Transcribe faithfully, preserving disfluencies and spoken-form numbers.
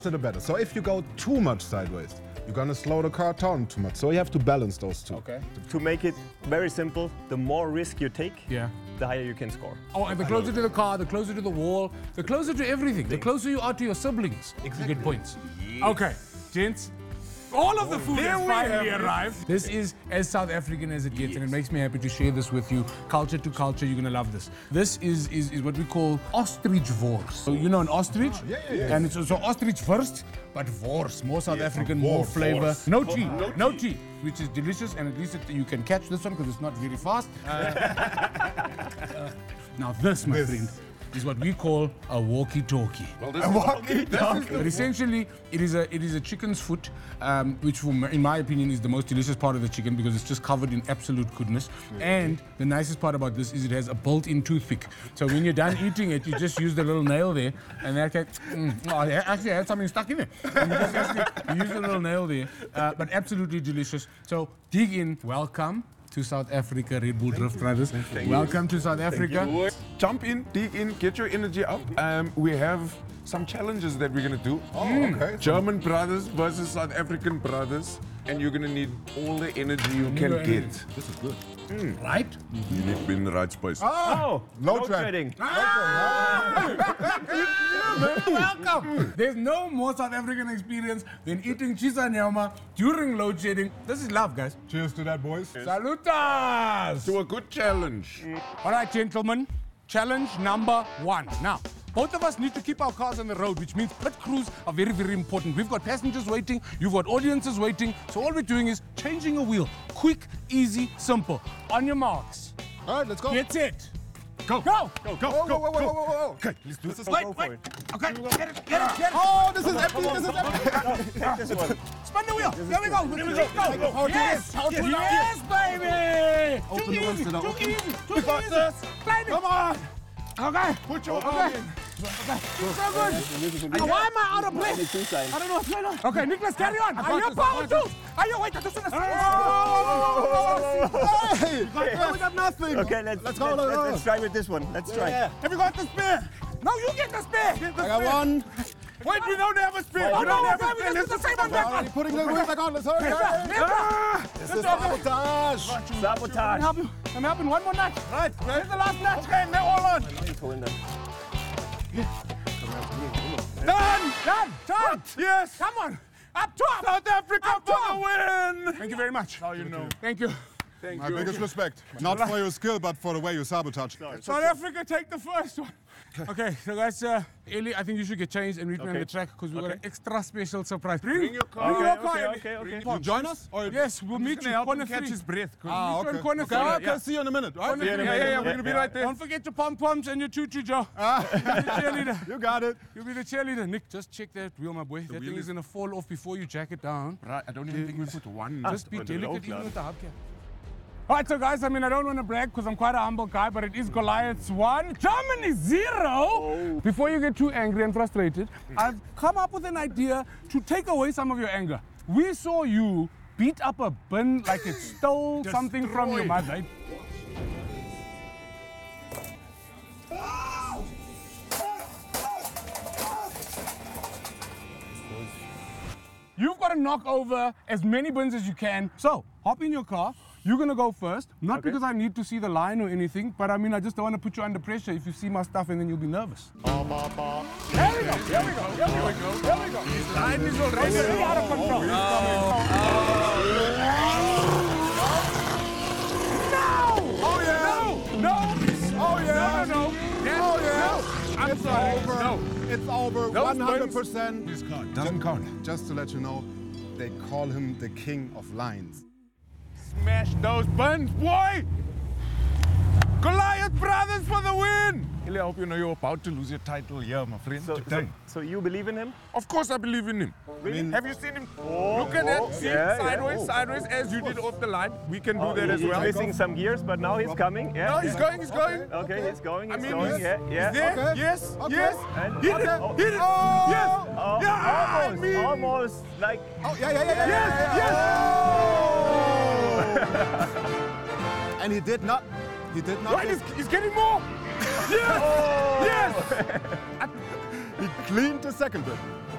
the better. So if you go too much sideways, you're gonna slow the car down too much. So you have to balance those two. Okay. To make it very simple, the more risk you take, Yeah. the higher you can score. Oh, and the closer to the car, the closer to the wall, the closer to everything, the closer you are to your siblings, you get points. Okay, gents. All of the food has finally arrived. This is as South African as it gets, and it makes me happy to share this with you. Culture to culture, you're gonna love this. This is is, is what we call ostrich wors. So you know an ostrich? Yeah, yeah, yeah. And it's also ostrich first, but wors, more South African, more wors, flavor. wors. No tea, no tea, which is delicious, and at least it, you can catch this one because it's not very fast. Now this, my friend, is what we call a walkie-talkie. Well, this a walkie-talkie. But essentially, it is a it is a chicken's foot, um, which, for my, in my opinion, is the most delicious part of the chicken because it's just covered in absolute goodness. And the nicest part about this is it has a built-in toothpick. So when you're done eating it, you just use the little nail there, and that can. Mm, oh, I actually had something stuck in it. And you just actually, you use the little nail there, uh, but absolutely delicious. So dig in. Welcome to South Africa, Red Bull Drift Brothers. Welcome to South Africa. Jump in, dig in, get your energy up. Um, we have some challenges that we're gonna do. Oh, okay. German brothers versus South African brothers, and you're gonna need all the energy you can energy. get. This is good. Right? You need to be in the right space. Oh, load load trap. shedding. Welcome! There's no more South African experience than eating chisa nyama during load shedding. This is love, guys. Cheers to that, boys. Salutas! To a good challenge. All right, gentlemen, challenge number one. Now, both of us need to keep our cars on the road, which means pit crews are very, very important. We've got passengers waiting, you've got audiences waiting, so all we're doing is changing a wheel. Quick, easy, simple. On your marks. All right, let's go. Get it. Go. Go! Go, go, go, go, go, go, go, go. Okay, let's do this. Wait, wait. Okay, get it, get it, get it. Oh, this is empty, this is empty. Take this one. Spin the wheel. There we go. There we go. How to Yes, this? How to yes, baby. Open Too the easy, window. too easy, too We got easy. this. Slide it. Come on. Okay. Put your Okay. arm in. So good. Uh, Why am I out of breath? I don't know what's going on. Okay, Nicholas, carry on. Are you this, I power got tools? Are you wait? This is Hey, we got nothing. Okay, let's, Let's go, let's, let's go. let's try with this one. Let's try. Have you got the spear? No, you get the spear. Get the I got one. Wait, we don't have a spear. Wait, we we don't don't have a have spear. Let's the same one We're back already on. putting the wheels back on. Let's hurry. Ah, This good is job. sabotage. I'm Sabotage. helping. I'm helping. One more nut. Right, Here's the last nut. Okay, they're all on. Pull in them. Done! Done! Done! Yes. Come on! Up top! South Africa Up for top. the win. Thank you very much. How you know. Thank you. My biggest respect. Not for your skill, but for the way you sabotage. South Africa, take the first one. Okay, so guys, uh, Eli, I think you should get changed and meet me on the track because we've got an extra special surprise. Bring, your car. Bring Okay, your car. okay, Eli. okay, okay. You join us? Or Yes, we'll meet you. Corner three. breath. Ah, Meet you on okay. corner Okay, three. okay, Yeah. see you in a minute. Right? Corner Yeah, three. yeah, yeah, we're gonna be right there. Don't forget your pom poms and your choo choo, Joe. Ah. You'll be the cheerleader. You got it. You'll be the cheerleader. Nick, just check that wheel, my boy. That thing wheel is is- gonna fall off before you jack it down. Right, I don't even think we put one. Just be with the delicate low even club. with the hubcap. All right, so guys, I mean, I don't want to brag because I'm quite a humble guy, but it is Goliath's one, Germany zero. Before you get too angry and frustrated, I've come up with an idea to take away some of your anger. We saw you beat up a bin like it stole something from your mother. You've got to knock over as many bins as you can. So, hop in your car. You're going to go first. Not Okay. because I need to see the line or anything, but I mean, I just don't want to put you under pressure if you see my stuff and then you'll be nervous. There we go. Here we go. Here we go. Here we go. His line is already out of control. No! Oh, yeah. No! No! Oh, yeah. No, no, no. Yes. Oh, yeah. No. I'm It's sorry. over. No. It's over. Those one hundred percent. This card Doesn't count. Just to let you know, they call him the king of lines. Smash those buns, boy! Goliath brothers for the win! I hope you know you're about to lose your title here, my friend. So, so, today. so you believe in him? Of course I believe in him. Really? Have you seen him? Oh, Look at that. oh, See, yeah, yeah. sideways, Oh. sideways, as you did off the line. We can do Oh, that he- as well. He's missing some gears, but now he's coming. Yeah. No, he's going, he's going. Okay, he's going. I He's mean, going. he's, Yeah, yeah. he's there. Okay. Yes, Okay. yes. And Hit it, oh, hit it. Oh. Yes. oh, Yeah, I almost, mean- almost like. Oh, yeah, yeah, yeah, yeah. Yes, yeah, yes. yeah. And he did not. He did not. Right, he's, he's getting more. Yes, Oh. yes. He cleaned the second bit.